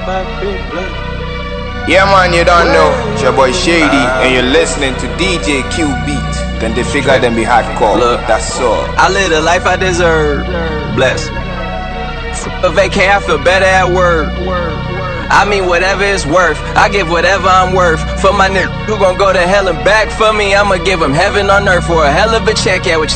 Yeah man, you don't know. It's your boy Shady and you're listening to DJ Q Beat. Then they figure them be hardcore. Look, that's all. I live the life I deserve. Bless. A vacay, I feel better at work. I mean whatever it's worth, I give whatever I'm worth. For my nigga who gon' go to hell and back for me, I'ma give him heaven on earth for a hell of a check, yeah.